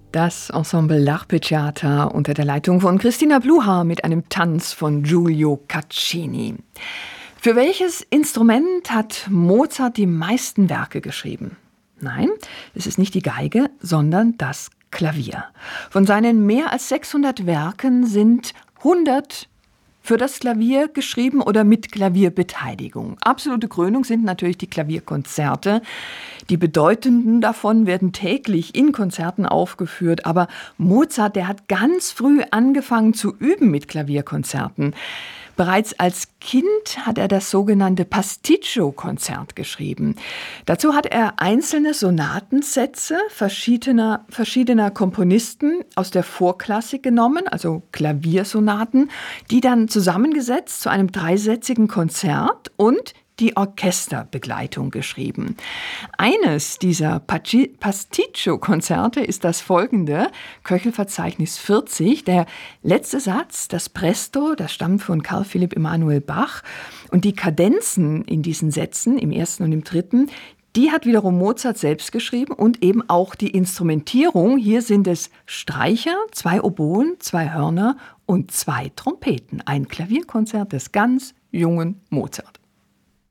Das Ensemble L'Arpeggiata unter der Leitung von Christina Bluha mit einem Tanz von Giulio Caccini. Für welches Instrument hat Mozart die meisten Werke geschrieben? Nein, es ist nicht die Geige, sondern das Klavier. Von seinen mehr als 600 Werken sind 100 für das Klavier geschrieben oder mit Klavierbeteiligung. Absolute Krönung sind natürlich die Klavierkonzerte. Die bedeutenden davon werden täglich in Konzerten aufgeführt. Aber Mozart, der hat ganz früh angefangen zu üben mit Klavierkonzerten. Bereits als Kind hat er das sogenannte Pasticcio-Konzert geschrieben. Dazu hat er einzelne Sonatensätze verschiedener Komponisten aus der Vorklassik genommen, also Klaviersonaten, die dann zusammengesetzt zu einem dreisätzigen Konzert und die Orchesterbegleitung geschrieben. Eines dieser Pasticcio-Konzerte ist das folgende, Köchelverzeichnis 40. Der letzte Satz, das Presto, das stammt von Carl Philipp Emanuel Bach. Und die Kadenzen in diesen Sätzen, im ersten und im dritten, die hat wiederum Mozart selbst geschrieben und eben auch die Instrumentierung. Hier sind es Streicher, 2 Oboen, 2 Hörner und 2 Trompeten. Ein Klavierkonzert des ganz jungen Mozart.